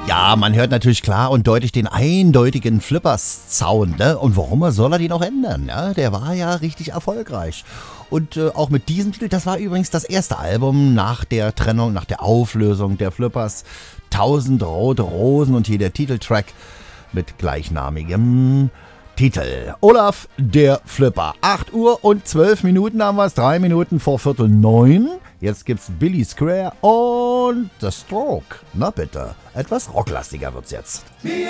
Ja, man hört natürlich klar und deutlich den eindeutigen Flippers-Sound, ne? Und warum soll er den auch ändern? Ja? Der war ja richtig erfolgreich. Und auch mit diesem Titel, das war übrigens das erste Album nach der Trennung, nach der Auflösung der Flippers. 1000 rote Rosen und hier der Titeltrack mit gleichnamigem Titel. Olaf, der Flipper. 8 Uhr und 12 Minuten haben wir es, 3 Minuten vor 8:45. Jetzt gibt's Billy Square und The Stroke. Na bitte, etwas rocklastiger wird's jetzt.